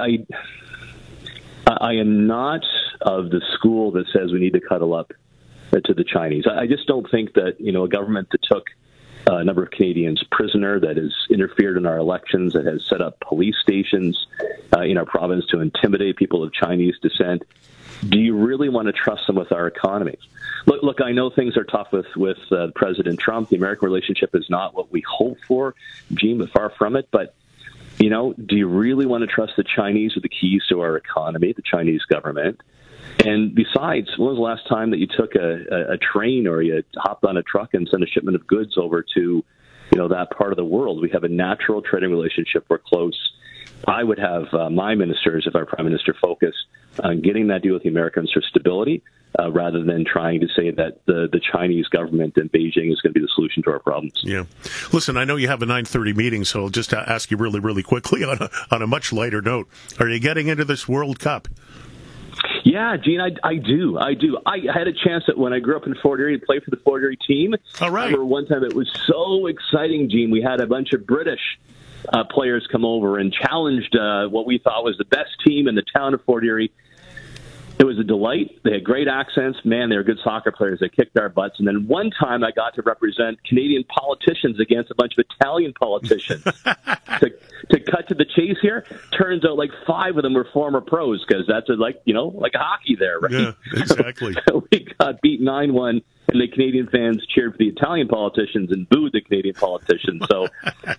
I am not of the school that says we need to cuddle up to the Chinese. I just don't think that, a government that took a number of Canadians prisoner, that has interfered in our elections, that has set up police stations in our province to intimidate people of Chinese descent, do you really want to trust them with our economy? Look, I know things are tough with President Trump. The American relationship is not what we hoped for, Gene, but far from it. But do you really want to trust the Chinese with the keys to our economy, the Chinese government? And besides, when was the last time that you took a train or you hopped on a truck and sent a shipment of goods over to, that part of the world? We have a natural trading relationship. We're close. I would have my ministers, if our Prime Minister, focus on getting that deal with the Americans for stability, rather than trying to say that the Chinese government in Beijing is going to be the solution to our problems. Yeah. Listen, I know you have a 9:30 meeting, so I'll just ask you really, really quickly on a much lighter note. Are you getting into this World Cup? Yeah, Gene, I do. I had a chance when I grew up in Fort Erie to play for the Fort Erie team. All right. I remember one time it was so exciting, Gene. We had a bunch of British players come over and challenged what we thought was the best team in the town of Fort Erie. It was a delight. They had great accents. Man, they were good soccer players. They kicked our butts. And then one time I got to represent Canadian politicians against a bunch of Italian politicians. To cut to the chase here, turns out like 5 of them were former pros, because that's like hockey there, right? Yeah, exactly. So we got beat 9-1, and the Canadian fans cheered for the Italian politicians and booed the Canadian politicians. So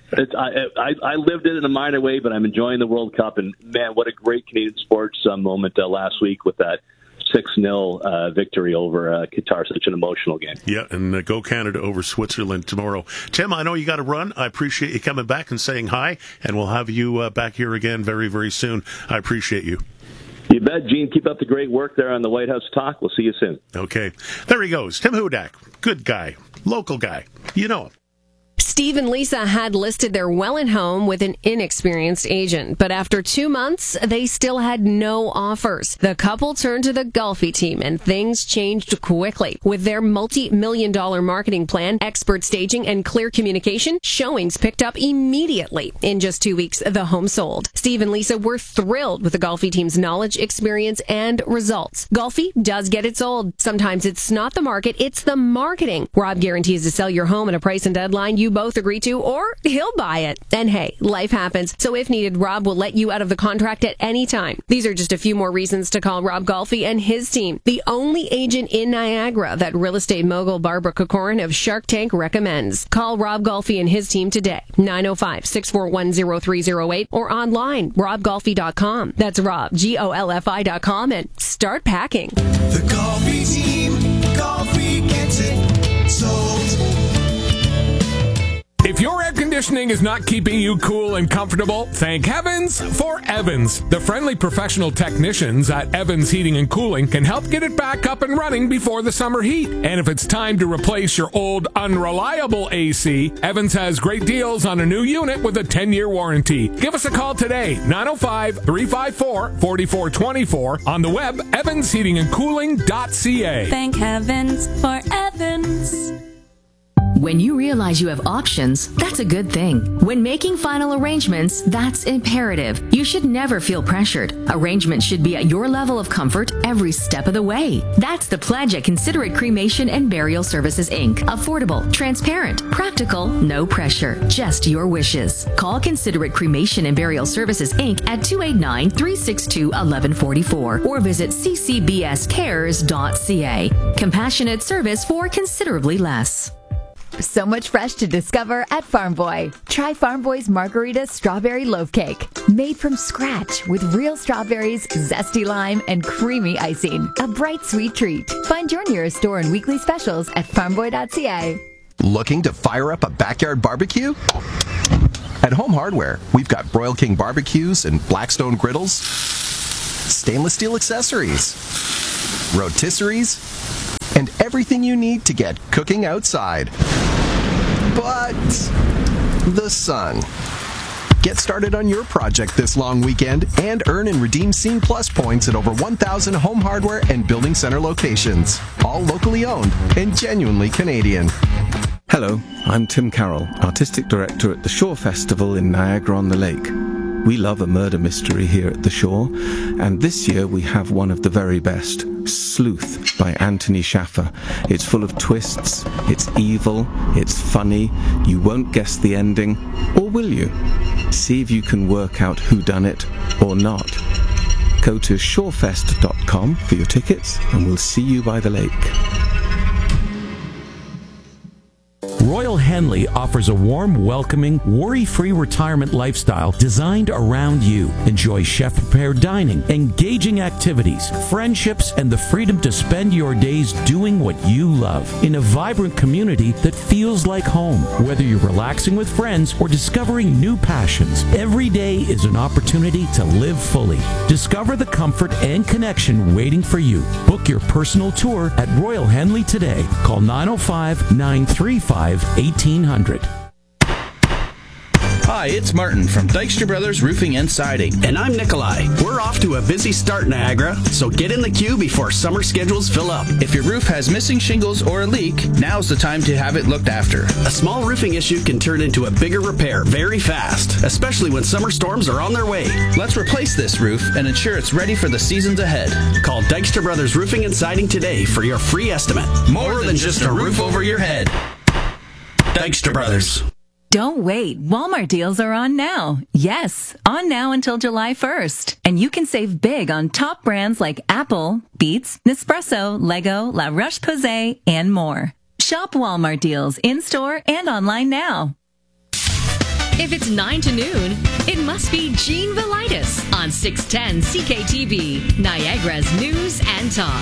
I lived it in a minor way, but I'm enjoying the World Cup. And, man, what a great Canadian sports moment last week with that 6-0 victory over Qatar. Such an emotional game. Yeah, and go Canada over Switzerland tomorrow. Tim, I know you got to run. I appreciate you coming back and saying hi, and we'll have you back here again very, very soon. I appreciate you. You bet, Gene. Keep up the great work there on the White House Talk. We'll see you soon. Okay. There he goes. Tim Hudak. Good guy. Local guy. You know him. Steve and Lisa had listed their Welland home with an inexperienced agent, but after 2 months, they still had no offers. The couple turned to the Golfi team, and things changed quickly. With their multi-million-dollar marketing plan, expert staging, and clear communication, showings picked up immediately. In just 2 weeks, the home sold. Steve and Lisa were thrilled with the Golfi team's knowledge, experience, and results. Golfi does get it sold. Sometimes it's not the market, it's the marketing. Rob guarantees to sell your home at a price and deadline you both agree to, or he'll buy it. And hey, life happens. So if needed, Rob will let you out of the contract at any time. These are just a few more reasons to call Rob Golfi and his team, the only agent in Niagara that real estate mogul Barbara Kokorin of Shark Tank recommends. Call Rob Golfi and his team today, 905-641-0308, or online, robgolfi.com. That's Rob, Golfi.com, and start packing. The Golfi team, Golfi gets it sold. If your air conditioning is not keeping you cool and comfortable, thank heavens for Evans. The friendly professional technicians at Evans Heating and Cooling can help get it back up and running before the summer heat. And if it's time to replace your old unreliable AC, Evans has great deals on a new unit with a 10-year warranty. Give us a call today, 905-354-4424, on the web, evansheatingandcooling.ca. Thank heavens for Evans. When you realize you have options, that's a good thing. When making final arrangements, that's imperative. You should never feel pressured. Arrangements should be at your level of comfort every step of the way. That's the pledge at Considerate Cremation and Burial Services, Inc. Affordable, transparent, practical, no pressure, just your wishes. Call Considerate Cremation and Burial Services, Inc. at 289-362-1144 or visit ccbscares.ca. Compassionate service for considerably less. So much fresh to discover at Farm Boy. Try Farm Boy's Margarita Strawberry Loaf Cake. Made from scratch with real strawberries, zesty lime, and creamy icing. A bright, sweet treat. Find your nearest store and weekly specials at farmboy.ca. Looking to fire up a backyard barbecue? At Home Hardware, we've got Broil King barbecues and Blackstone griddles, stainless steel accessories, rotisseries, and everything you need to get cooking outside. But the sun. Get started on your project this long weekend and earn and redeem Scene Plus points at over 1,000 Home Hardware and Building Center locations. All locally owned and genuinely Canadian. Hello, I'm Tim Carroll, Artistic Director at the Shore Festival in Niagara-on-the-Lake. We love a murder mystery here at the Shore, and this year we have one of the very best, Sleuth by Anthony Schaffer. It's full of twists, it's evil, it's funny, you won't guess the ending, or will you? See if you can work out who done it or not. Go to shorefest.com for your tickets, and we'll see you by the lake. Royal Henley offers a warm, welcoming, worry-free retirement lifestyle designed around you. Enjoy chef-prepared dining, engaging activities, friendships, and the freedom to spend your days doing what you love in a vibrant community that feels like home. Whether you're relaxing with friends or discovering new passions, every day is an opportunity to live fully. Discover the comfort and connection waiting for you. Book your personal tour at Royal Henley today. Call 905-935-1800. Hi, it's Martin from Dykstra Brothers Roofing and Siding. And I'm Nikolai. We're off to a busy start, Niagara, so get in the queue before summer schedules fill up. If your roof has missing shingles or a leak, now's the time to have it looked after. A small roofing issue can turn into a bigger repair very fast, especially when summer storms are on their way. Let's replace this roof and ensure it's ready for the seasons ahead. Call Dykstra Brothers Roofing and Siding today for your free estimate. More than just a roof over your head. Dykstra Brothers. Don't wait. Walmart deals are on now. Yes, on now until July 1st. And you can save big on top brands like Apple, Beats, Nespresso, Lego, La Roche-Posay, and more. Shop Walmart deals in-store and online now. If it's 9 to noon, it must be Gene Velitis on 610 CKTV, Niagara's News and Talk.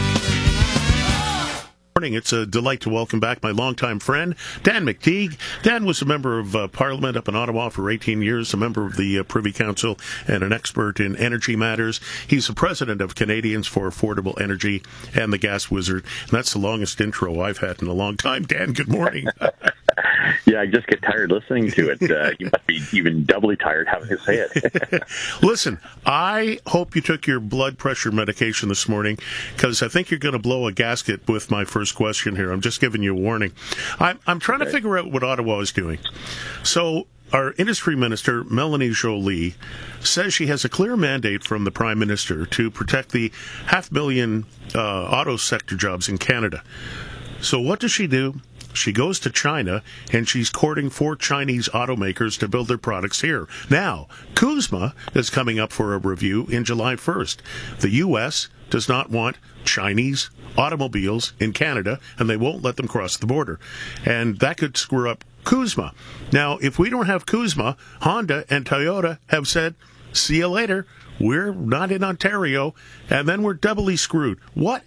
Morning. It's a delight to welcome back my longtime friend, Dan McTeague. Dan was a member of Parliament up in Ottawa for 18 years, a member of the Privy Council, and an expert in energy matters. He's the president of Canadians for Affordable Energy and the Gas Wizard. And that's the longest intro I've had in a long time. Dan, good morning. Yeah, I just get tired listening to it. You must be even doubly tired having to say it. Listen, I hope you took your blood pressure medication this morning, because I think you're going to blow a gasket with my first question here. I'm just giving you a warning. I'm trying to figure out what Ottawa is doing. So our industry minister, Melanie Joly, says she has a clear mandate from the Prime Minister to protect the 500,000 auto sector jobs in Canada. So what does she do? She goes to China, and she's courting 4 Chinese automakers to build their products here. Now, CUSMA is coming up for a review in July 1st. The U.S. does not want Chinese automobiles in Canada, and they won't let them cross the border. And that could screw up CUSMA. Now, if we don't have CUSMA, Honda and Toyota have said, see you later. We're not in Ontario, and then we're doubly screwed. What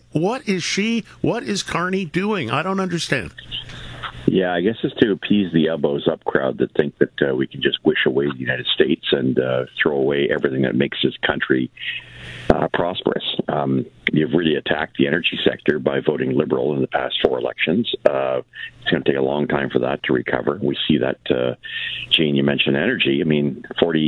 is Carney doing? I don't understand. Yeah, I guess it's to appease the elbows up crowd that think that we can just wish away the United States and throw away everything that makes this country prosperous. You've really attacked the energy sector by voting Liberal in the past 4 elections. It's going to take a long time for that to recover. We see that, Gene, you mentioned energy. I mean,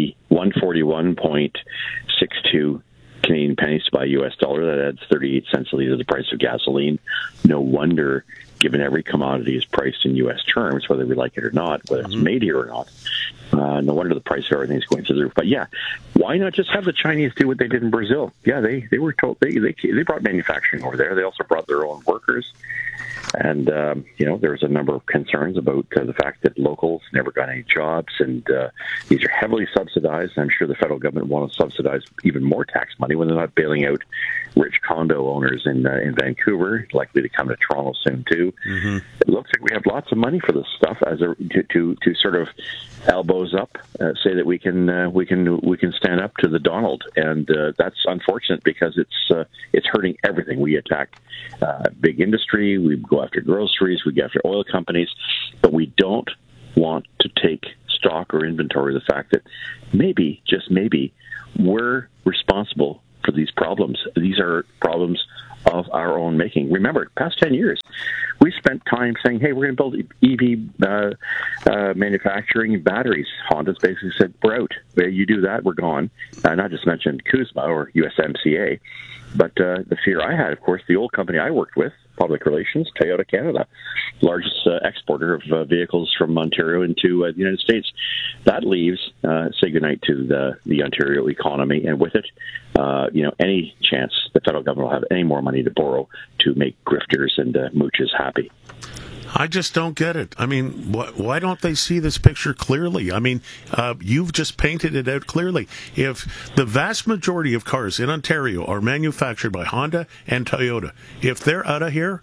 141.62 Canadian pennies to buy U.S. dollar. That adds 38 cents a litre to the price of gasoline. No wonder given every commodity is priced in U.S. terms, whether we like it or not, whether it's made here or not. No wonder the price of everything is going through the roof. But yeah, why not just have the Chinese do what they did in Brazil? Yeah, they were told they brought manufacturing over there. They also brought their own workers. And, there's a number of concerns about the fact that locals never got any jobs, and these are heavily subsidized. I'm sure the federal government want to subsidize even more tax money when they're not bailing out rich condo owners in Vancouver, likely to come to Toronto soon, too. Mm-hmm. It looks like we have lots of money for this stuff to sort of elbows up, say that we can stand up to the Donald, and that's unfortunate because it's hurting everything. We attack big industry, we go after groceries, we go after oil companies, but we don't want to take stock or inventory of the fact that maybe, just maybe, we're responsible for these problems. These are problems of our own making. Remember, past 10 years, we spent time saying, hey, we're going to build EV manufacturing batteries. Honda's basically said, we're out. You do that, we're gone. Not just mention CUSMA or USMCA. But the fear I had, of course, the old company I worked with, Public Relations, Toyota Canada, largest exporter of vehicles from Ontario into the United States. That leaves, say goodnight to the Ontario economy, and with it, any chance the federal government will have any more money to borrow to make grifters and mooches happy. I just don't get it. I mean, why don't they see this picture clearly? I mean, you've just painted it out clearly. If the vast majority of cars in Ontario are manufactured by Honda and Toyota, if they're out of here,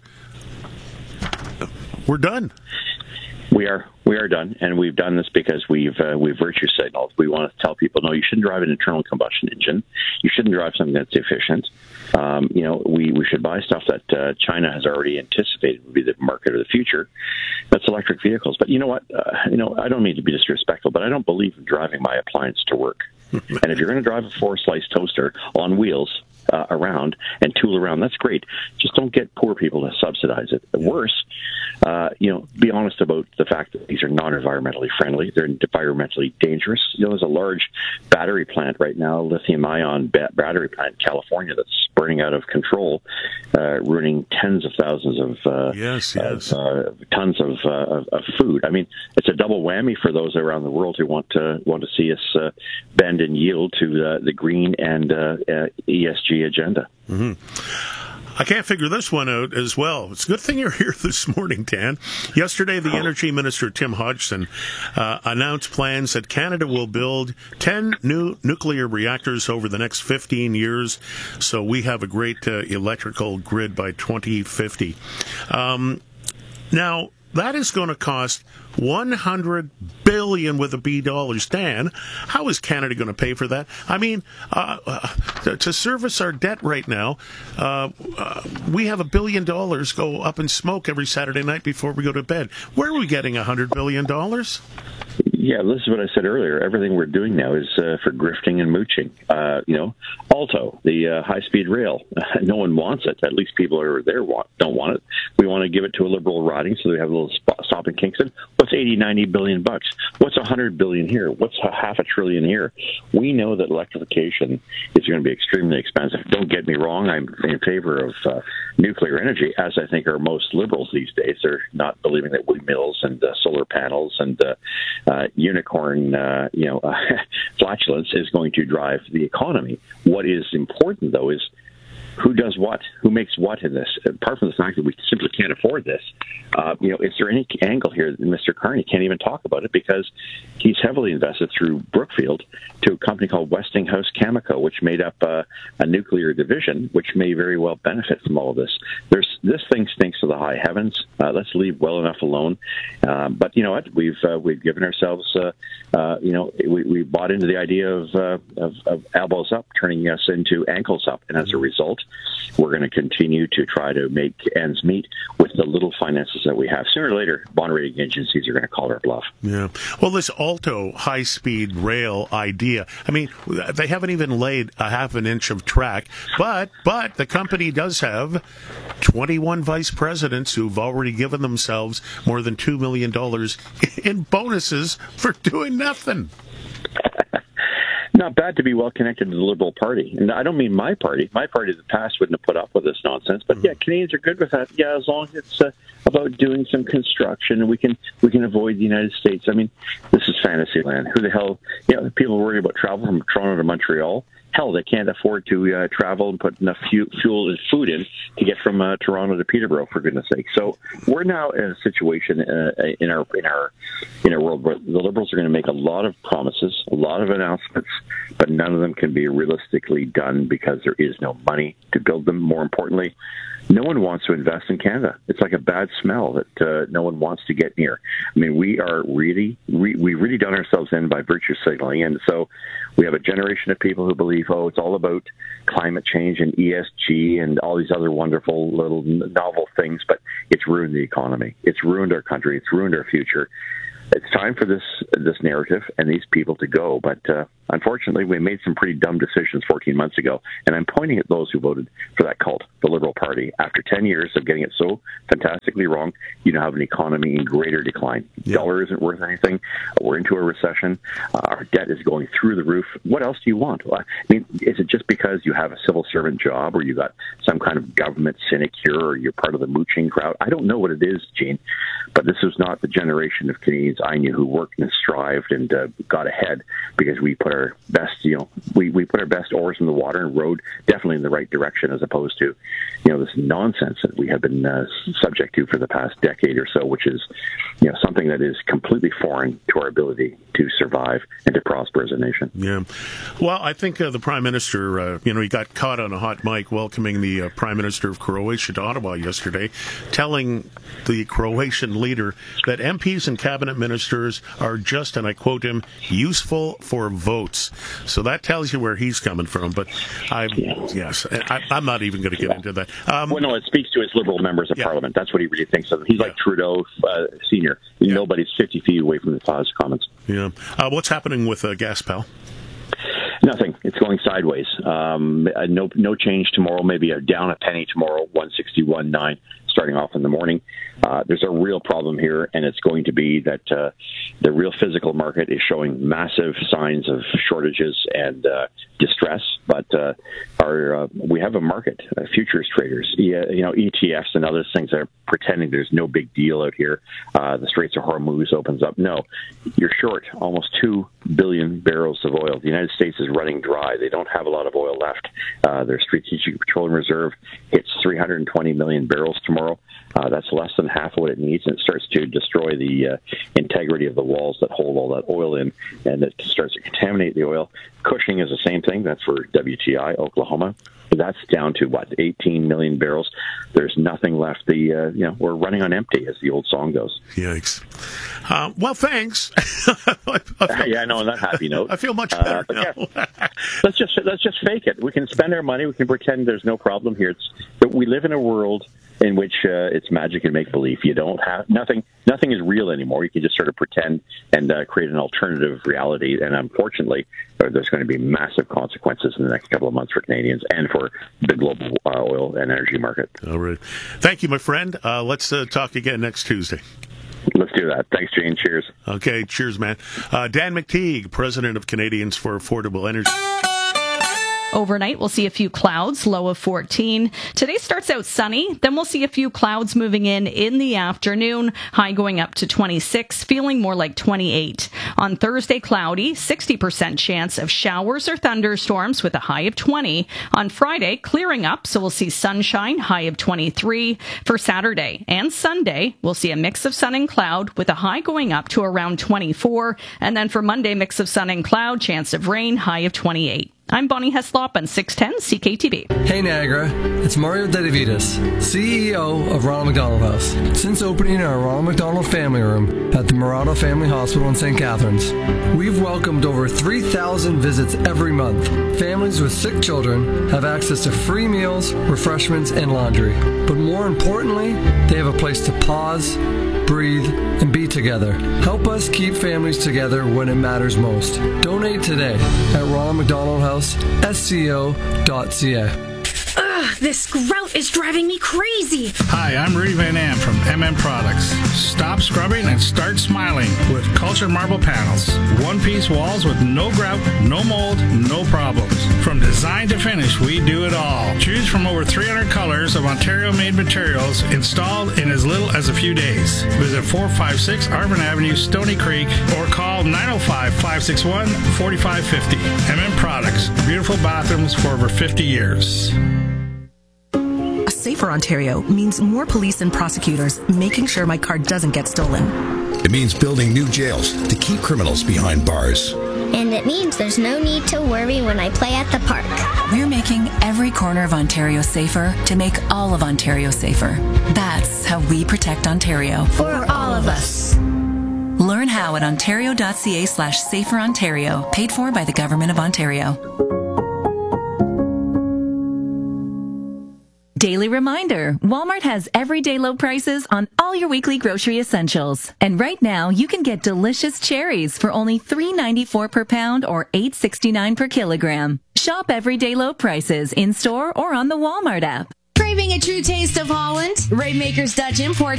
we're done. We are done, and we've done this because we've virtue signaled. We want to tell people, no, you shouldn't drive an internal combustion engine. You shouldn't drive something that's efficient. We should buy stuff that China has already anticipated would be the market of the future. That's electric vehicles. But you know what? I don't mean to be disrespectful, but I don't believe in driving my appliance to work. And if you're going to drive a 4-slice toaster on wheels around and tool around, that's great. Just don't get poor people to subsidize it. Worse, be honest about the fact that these are non-environmentally friendly. They're environmentally dangerous. There's a large battery plant right now, lithium-ion battery plant in California that's burning out of control, ruining tens of thousands of tons of food. I mean, it's a double whammy for those around the world who want to see us bend and yield to the green and ESG agenda. Mm-hmm. I can't figure this one out as well. It's a good thing you're here this morning, Dan. Yesterday, the Energy Minister, Tim Hodgson, announced plans that Canada will build 10 new nuclear reactors over the next 15 years, so we have a great electrical grid by 2050. Now, that is going to cost $100 billion with a B dollars. Dan, how is Canada going to pay for that? I mean, to service our debt right now, we have $1 billion go up in smoke every Saturday night before we go to bed. Where are we getting $100 billion? Yeah, this is what I said earlier. Everything we're doing now is for grifting and mooching. Alto, the high-speed rail, no one wants it. At least people who are there don't want it. We want to give it to a Liberal riding, so we have a little stop in Kingston. What's $80-90 billion bucks? What's $100 billion here? What's $500 billion here? We know that electrification is going to be extremely expensive. Don't get me wrong. I'm in favor of nuclear energy, as I think are most Liberals these days. They're not believing that windmills and solar panels and unicorn, flatulence is going to drive the economy. What is important, though, is who does what, who makes what in this. Apart from the fact that we simply can't afford this, is there any angle here that Mr. Carney can't even talk about it because he's heavily invested through Brookfield to a company called Westinghouse Cameco, which made up a nuclear division, which may very well benefit from all of this. This thing stinks to the high heavens. Let's leave well enough alone. But you know what? We've given ourselves, we bought into the idea of elbows up, turning us into ankles up, and as a result, we're going to continue to try to make ends meet with the little finances that we have. Sooner or later, bond rating agencies are going to call our bluff. Yeah. Well, this Alto high-speed rail idea, I mean, they haven't even laid a half an inch of track, but the company does have 21 vice presidents who've already given themselves more than $2 million in bonuses for doing nothing. Not bad to be well connected to the Liberal Party. And I don't mean my party. My party in the past wouldn't have put up with this nonsense. But yeah, Canadians are good with that. Yeah, as long as about doing some construction. We can avoid the United States. I mean, this is fantasy land. Who the hell? People worry about travel from Toronto to Montreal. Hell, they can't afford to travel and put enough fuel and food in to get from Toronto to Peterborough, for goodness sake. So we're now in a situation in our world where the Liberals are going to make a lot of promises, a lot of announcements, but none of them can be realistically done because there is no money to build them. More importantly, no one wants to invest in Canada. It's like a bad smell that no one wants to get near. I mean, we really done ourselves in by virtue signaling, and so we have a generation of people who believe, it's all about climate change and ESG and all these other wonderful little novel things, but it's ruined the economy. It's ruined our country. It's ruined our future. It's time for this narrative and these people to go. But unfortunately, we made some pretty dumb decisions 14 months ago. And I'm pointing at those who voted for that cult, the Liberal Party. After 10 years of getting it so fantastically wrong, you now have an economy in greater decline. The dollar isn't worth anything. We're into a recession. Our debt is going through the roof. What else do you want? I mean, is it just because you have a civil servant job or you got some kind of government sinecure or you're part of the mooching crowd? I don't know what it is, Gene, but this was not the generation of Canadians I knew who worked and strived and got ahead because we put our best, we put our best oars in the water and rowed definitely in the right direction as opposed to, this nonsense that we have been subject to for the past decade or so, which is, something that is completely foreign to our ability to survive and to prosper as a nation. Yeah. Well, I think the Prime Minister, he got caught on a hot mic welcoming the Prime Minister of Croatia to Ottawa yesterday, telling the Croatian leader that MPs and cabinet ministers are just, and I quote him, useful for votes. So that tells you where he's coming from. But I'm not even going to get into that. No, it speaks to his Liberal members of Parliament. That's what he really thinks of them. He's like Trudeau Senior. Nobody's 50 feet away from the House comments. Yeah. What's happening with Gaspel? Nothing. It's going sideways. No change tomorrow. Maybe down a penny tomorrow. 161.9 starting off in the morning. There's a real problem here, and it's going to be that the real physical market is showing massive signs of shortages and distress. But we have a market, futures traders, ETFs and other things that are pretending there's no big deal out here. The Straits of Hormuz opens up. No, you're short almost 2 billion barrels of oil. The United States is running dry. They don't have a lot of oil left. Their Strategic Petroleum Reserve hits 320 million barrels tomorrow. That's less than half of what it needs, and it starts to destroy the integrity of the walls that hold all that oil in, and it starts to contaminate the oil. Cushing is the same thing. That's for WTI, Oklahoma. That's down to, 18 million barrels. There's nothing left. We're running on empty, as the old song goes. Yikes. Well, thanks. On that happy note. I feel much better now. Let's just fake it. We can spend our money. We can pretend there's no problem here. We live in a world in which it's magic and make-believe. You don't have nothing is real anymore. You can just sort of pretend and create an alternative reality. And unfortunately, there's going to be massive consequences in the next couple of months for Canadians and for the global oil and energy market. All right. Thank you, my friend. Let's talk again next Tuesday. Let's do that. Thanks, Jane. Cheers. Okay. Cheers, man. Dan McTeague, president of Canadians for Affordable Energy. Overnight, we'll see a few clouds, low of 14. Today starts out sunny, then we'll see a few clouds moving in the afternoon, high going up to 26, feeling more like 28. On Thursday, cloudy, 60% chance of showers or thunderstorms with a high of 20. On Friday, clearing up, so we'll see sunshine, high of 23. For Saturday and Sunday, we'll see a mix of sun and cloud with a high going up to around 24. And then for Monday, mix of sun and cloud, chance of rain, high of 28. I'm Bonnie Heslop on 610 CKTB. Hey Niagara, it's Mario Dedivitas, CEO of Ronald McDonald House. Since opening our Ronald McDonald Family Room at the Murado Family Hospital in St. Catharines, we've welcomed over 3,000 visits every month. Families with sick children have access to free meals, refreshments, and laundry. But more importantly, they have a place to pause, breathe, and be together. Help us keep families together when it matters most. Donate today at Ronald McDonald House, SCO.ca. This grout is driving me crazy. Hi, I'm Rudy Van Am from MM Products. Stop scrubbing and start smiling with Cultured Marble Panels. One-piece walls with no grout, no mold, no problems. From design to finish, we do it all. Choose from over 300 colors of Ontario-made materials installed in as little as a few days. Visit 456 Arvin Avenue, Stony Creek, or call 905-561-4550. MM Products. Beautiful bathrooms for over 50 years. A safer Ontario means more police and prosecutors making sure my car doesn't get stolen. It means building new jails to keep criminals behind bars. And it means there's no need to worry when I play at the park. We're making every corner of Ontario safer to make all of Ontario safer. That's how we protect Ontario. For all of us. Learn how at ontario.ca/saferontario, paid for by the Government of Ontario. Daily reminder, Walmart has everyday low prices on all your weekly grocery essentials. And right now, you can get delicious cherries for only $3.94 per pound or $8.69 per kilogram. Shop everyday low prices in store or on the Walmart app. Craving a true taste of Holland? Rainmakers Dutch Import